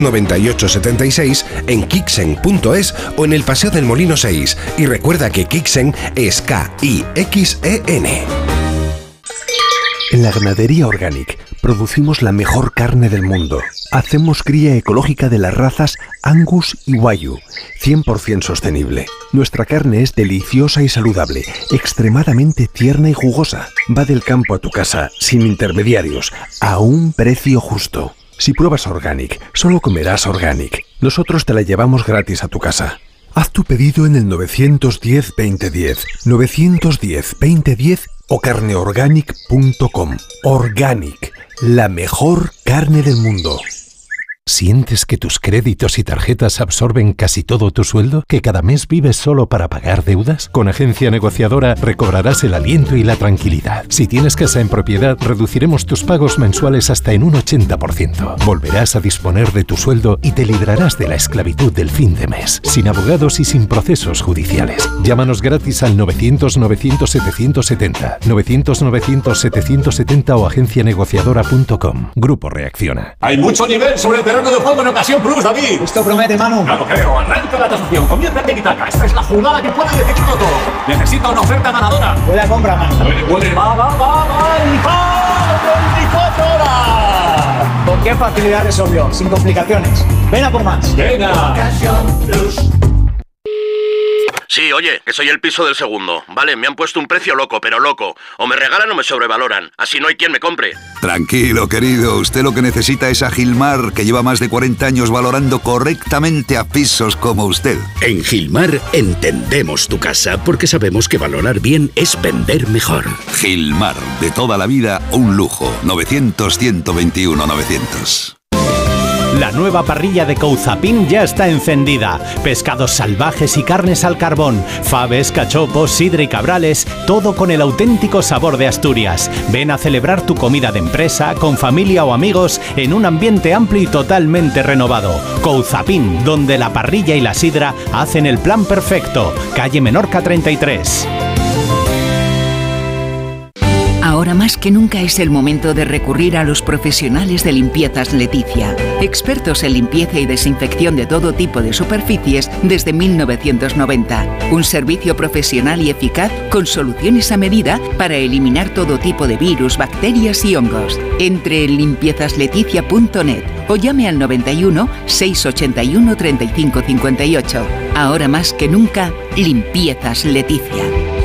9876, en kixen.es o en el Paseo del Molino 6. Y recuerda que Kixen es K-I-X-E-N. En la Ganadería Organic producimos la mejor carne del mundo. Hacemos cría ecológica de las razas Angus y Wagyu, 100% sostenible. Nuestra carne es deliciosa y saludable, extremadamente tierna y jugosa. Va del campo a tu casa, sin intermediarios, a un precio justo. Si pruebas Organic, solo comerás Organic. Nosotros te la llevamos gratis a tu casa. Haz tu pedido en el 910-2010, 910-2010 o carneorganic.com. Organic, la mejor carne del mundo. ¿Sientes que tus créditos y tarjetas absorben casi todo tu sueldo? ¿Que cada mes vives solo para pagar deudas? Con Agencia Negociadora recobrarás el aliento y la tranquilidad. Si tienes casa en propiedad, reduciremos tus pagos mensuales hasta en un 80%. Volverás a disponer de tu sueldo y te librarás de la esclavitud del fin de mes, sin abogados y sin procesos judiciales. Llámanos gratis al 900-900-770, 900-900-770 o agencianegociadora.com. Grupo Reacciona. Hay mucho nivel sobre el terreno de juego en Ocasión Plus, David. Esto promete, Manu. Claro, creo. Arranca la tasación. Comienza el tiki-taka. Esta es la jugada que puede decidirlo todo. Necesita una oferta ganadora. Puede compra, Manu. Puede. Va. ¡Y va! 24 horas. ¿Con qué facilidad resolvió? Sin complicaciones. Ven a por más. Venga. Ocasión Plus. Sí, oye, que soy el piso del segundo. Vale, me han puesto un precio loco, pero loco. O me regalan o me sobrevaloran. Así no hay quien me compre. Tranquilo, querido. Usted lo que necesita es a Gilmar, que lleva más de 40 años valorando correctamente a pisos como usted. En Gilmar entendemos tu casa porque sabemos que valorar bien es vender mejor. Gilmar, de toda la vida, un lujo. 900-121-900. La nueva parrilla de Couzapin ya está encendida. Pescados salvajes y carnes al carbón, faves, cachopos, sidra y cabrales, todo con el auténtico sabor de Asturias. Ven a celebrar tu comida de empresa, con familia o amigos, en un ambiente amplio y totalmente renovado. Couzapin, donde la parrilla y la sidra hacen el plan perfecto. Calle Menorca 33. Ahora más que nunca es el momento de recurrir a los profesionales de Limpiezas Leticia, expertos en limpieza y desinfección de todo tipo de superficies desde 1990. Un servicio profesional y eficaz con soluciones a medida para eliminar todo tipo de virus, bacterias y hongos. Entre en limpiezasLeticia.net o llame al 91 681 35 58. Ahora más que nunca, Limpiezas Leticia.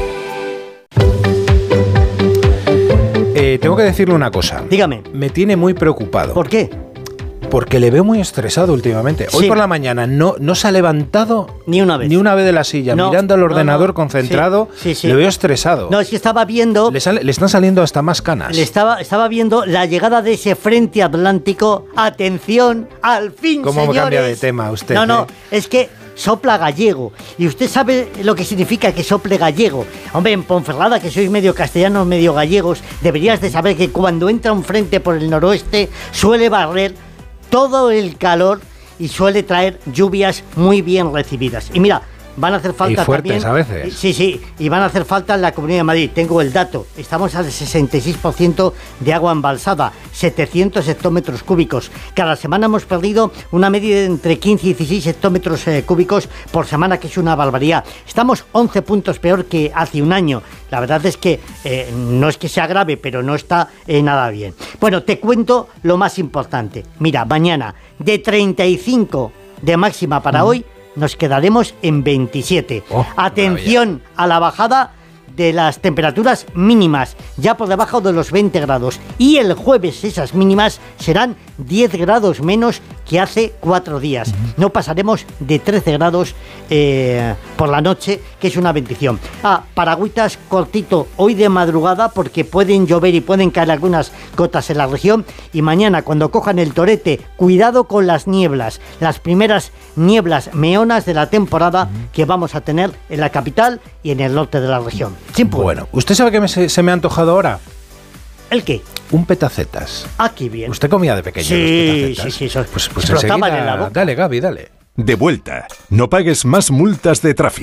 Tengo que decirle una cosa. Dígame. Me tiene muy preocupado. ¿Por qué? Porque le veo muy estresado últimamente. Sí. Hoy por la mañana no se ha levantado ni una vez de la silla, mirando al ordenador concentrado. Sí. Le veo estresado. No, es que estaba viendo... Le están saliendo hasta más canas. Estaba viendo la llegada de ese frente atlántico. Atención, al fin, ¿Cómo señores? cambia de tema usted? No, es que sopla gallego. Y usted sabe lo que significa que sople gallego. Hombre, en Ponferrada, que sois medio castellanos, medio gallegos, deberías de saber que cuando entra un frente por el noroeste, suele barrer todo el calor y suele traer lluvias muy bien recibidas. Y mira, van a hacer falta y fuertes también, a veces. Sí, y van a hacer falta en la Comunidad de Madrid. Tengo el dato. Estamos al 66% de agua embalsada, 700 hectómetros cúbicos. Cada semana hemos perdido una media de entre 15 y 16 hectómetros cúbicos por semana, que es una barbaridad. Estamos 11 puntos peor que hace un año. La verdad es que no es que sea grave, pero no está nada bien. Bueno, te cuento lo más importante. Mira, mañana de 35 de máxima para hoy, nos quedaremos en 27. Atención a la bajada de las temperaturas mínimas, ya por debajo de los 20 grados. Y el jueves esas mínimas serán 10 grados menos que hace 4 días. No pasaremos de 13 grados por la noche, que es una bendición. Paragüitas cortito hoy de madrugada, porque pueden llover y pueden caer algunas gotas en la región. Y mañana, cuando cojan el torete, cuidado con las nieblas. Las primeras nieblas meonas de la temporada que vamos a tener en la capital y en el norte de la región. Bueno, ¿usted sabe qué se me ha antojado ahora? ¿El qué? Un petacetas. Qué bien. ¿Usted comía de pequeño los petacetas? Sí. Pues enseguida, Dale, Gaby, dale. De vuelta. No pagues más multas de tráfico.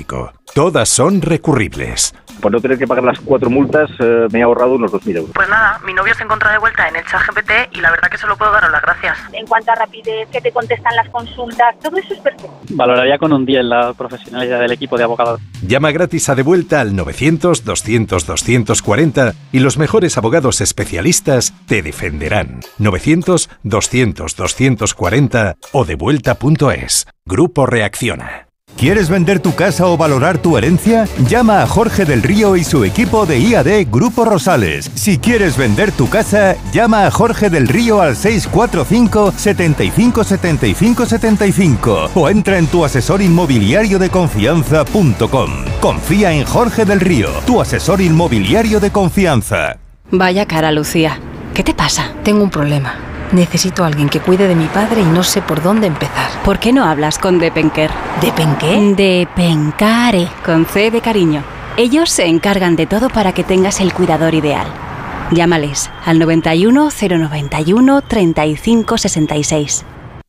Todas son recurribles. Por no tener que pagar las 4 multas, me he ahorrado unos 2.000 euros. Pues nada, mi novio se encuentra de vuelta en el ChatGPT y la verdad que solo puedo daros las gracias. En cuanto a rapidez, que te contestan las consultas, todo eso es perfecto. Valoraría con un 10 la profesionalidad del equipo de abogados. Llama gratis a Devuelta al 900-200-240 y los mejores abogados especialistas te defenderán. 900-200-240 o devuelta.es. Grupo Reacciona. ¿Quieres vender tu casa o valorar tu herencia? Llama a Jorge del Río y su equipo de IAD Grupo Rosales. Si quieres vender tu casa, llama a Jorge del Río al 645 75 75 75 o entra en tuasesorinmobiliariodeconfianza.com. Confía en Jorge del Río, tu asesor inmobiliario de confianza. Vaya cara, Lucía. ¿Qué te pasa? Tengo un problema. Necesito a alguien que cuide de mi padre y no sé por dónde empezar. ¿Por qué no hablas con Depenker? ¿Depenqué? Depencare, con C de cariño. Ellos se encargan de todo para que tengas el cuidador ideal. Llámales al 91 091 35 66.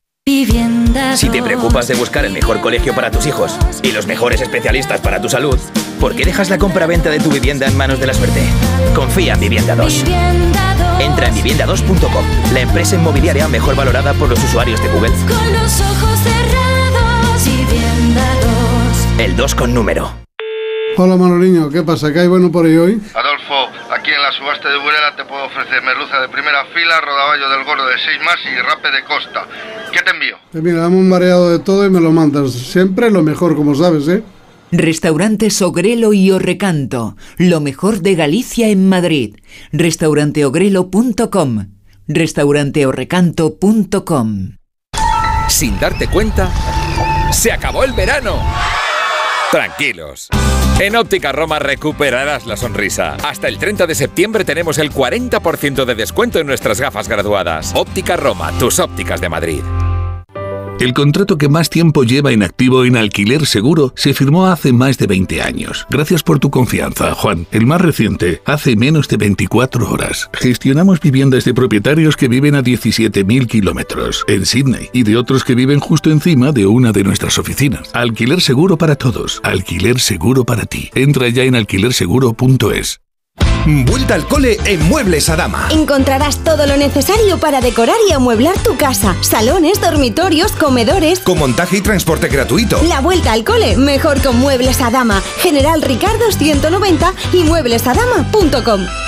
Si te preocupas de buscar el mejor colegio para tus hijos y los mejores especialistas para tu salud, ¿por qué dejas la compra-venta de tu vivienda en manos de la suerte? Confía en Vivienda 2. Entra en vivienda2.com, la empresa inmobiliaria mejor valorada por los usuarios de Google. Con los ojos cerrados, Vivienda 2. El 2 con número. Hola Manoliño, ¿qué pasa? ¿Qué hay bueno por ahí hoy? Adolfo, aquí en la subasta de Burela te puedo ofrecer merluza de primera fila, rodaballo del gordo de 6 más y rape de costa. ¿Qué te envío? Mira, dame un mareado de todo y me lo mandas. Siempre lo mejor, como sabes, ¿eh? Restaurantes Ogrelo y Orrecanto, lo mejor de Galicia en Madrid. Restauranteogrelo.com, restauranteorrecanto.com. Sin darte cuenta, ¡se acabó el verano! Tranquilos. En Óptica Roma recuperarás la sonrisa. Hasta el 30 de septiembre tenemos el 40% de descuento en nuestras gafas graduadas. Óptica Roma, tus ópticas de Madrid. El contrato que más tiempo lleva en activo en Alquiler Seguro se firmó hace más de 20 años. Gracias por tu confianza, Juan. El más reciente, hace menos de 24 horas. Gestionamos viviendas de propietarios que viven a 17.000 kilómetros en Sydney y de otros que viven justo encima de una de nuestras oficinas. Alquiler Seguro para todos. Alquiler Seguro para ti. Entra ya en alquilerseguro.es. Vuelta al cole en Muebles Adama. Encontrarás todo lo necesario para decorar y amueblar tu casa. Salones, dormitorios, comedores. Con montaje y transporte gratuito. La vuelta al cole, mejor con Muebles Adama. General Ricardo 190 y mueblesadama.com.